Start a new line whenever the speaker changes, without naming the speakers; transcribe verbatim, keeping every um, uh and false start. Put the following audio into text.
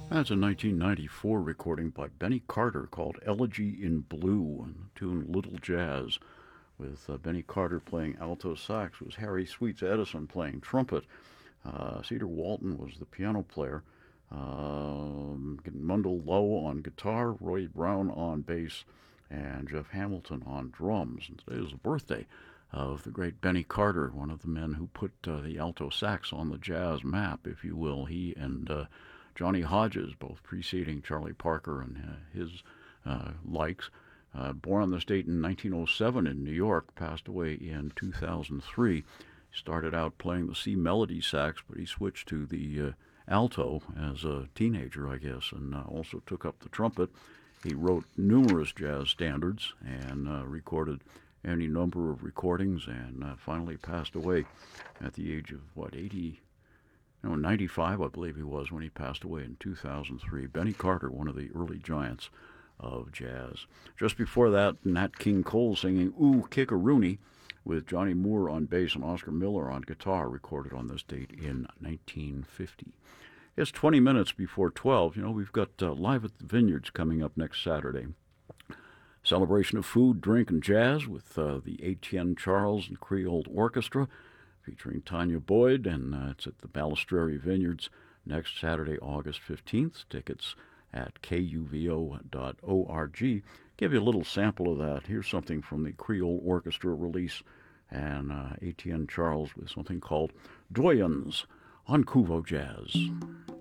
That's a nineteen ninety-four recording by Benny Carter called Elegy in Blue, and the tune Little Jazz, with uh, Benny Carter playing alto sax. It was Harry Sweets Edison playing trumpet. Uh, Cedar Walton was the piano player. Um, Mundell Lowe on guitar, Roy Brown on bass, and Jeff Hamilton on drums. And today is the birthday of the great Benny Carter, one of the men who put uh, the alto sax on the jazz map, if you will. He and uh, Johnny Hodges, both preceding Charlie Parker and uh, his uh, likes. Uh, born on this date in nineteen oh seven in New York, passed away in two thousand three. He started out playing the C melody sax, but he switched to the uh, alto as a teenager, I guess, and uh, also took up the trumpet. He wrote numerous jazz standards and uh, recorded any number of recordings, and uh, finally passed away at the age of, what, eighty, no, ninety-five, I believe he was, when he passed away in two thousand three. Benny Carter, one of the early giants of jazz. Just before that, Nat King Cole singing Ooh, Kick-a-Rooney, with Johnny Moore on bass and Oscar Miller on guitar, recorded on this date in nineteen fifty. It's twenty minutes before twelve. You know, we've got uh, Live at the Vineyards coming up next Saturday. Celebration of food, drink, and jazz with uh, the Etienne Charles and Creole Orchestra, featuring Tanya Boyd, and uh, it's at the Balistreri Vineyards next Saturday, August fifteenth. Tickets at K U V O dot org. Give you a little sample of that. Here's something from the Creole Orchestra release, and uh, Etienne Charles with something called Doyens on Cuvo Jazz.